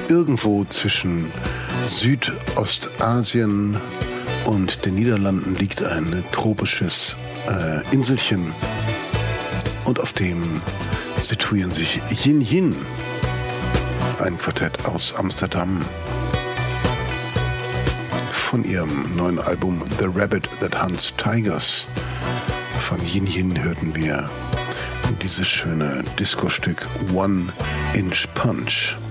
Irgendwo zwischen Südostasien und den Niederlanden liegt ein tropisches Inselchen und auf dem situieren sich Yin Yin, ein Quartett aus Amsterdam. Von ihrem neuen Album The Rabbit That Hunts Tigers von Yin Yin hörten wir dieses schöne Disco-Stück One Inch Punch.